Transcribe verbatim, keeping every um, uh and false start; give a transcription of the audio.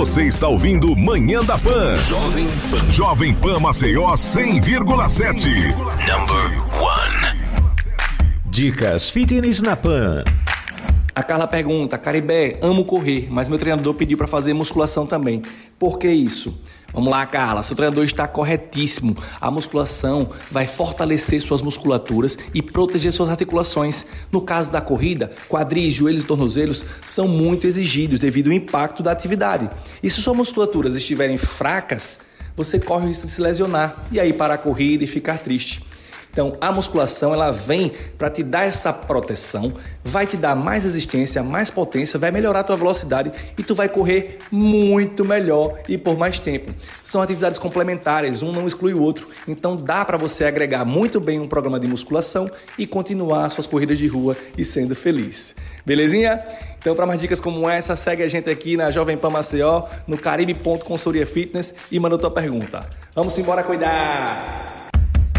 Você está ouvindo Manhã da Pan. Jovem Pan. Jovem Pan Maceió cem vírgula sete. Number one. Dicas fitness na Pan. A Carla pergunta: Caribé, amo correr, mas meu treinador pediu para fazer musculação também. Por que isso? Vamos lá, Carla, seu treinador está corretíssimo. A musculação vai fortalecer suas musculaturas e proteger suas articulações. No caso da corrida, quadris, joelhos e tornozelos são muito exigidos devido ao impacto da atividade. E se suas musculaturas estiverem fracas, você corre o risco de se lesionar e aí parar a corrida e ficar triste. Então, a musculação, ela vem para te dar essa proteção, vai te dar mais resistência, mais potência, vai melhorar a tua velocidade e tu vai correr muito melhor e por mais tempo. São atividades complementares, um não exclui o outro. Então, dá para você agregar muito bem um programa de musculação e continuar suas corridas de rua e sendo feliz. Belezinha? Então, para mais dicas como essa, segue a gente aqui na Jovem Pan Maceió, no caribe ponto consultoria fitness e manda tua pergunta. Vamos embora cuidar!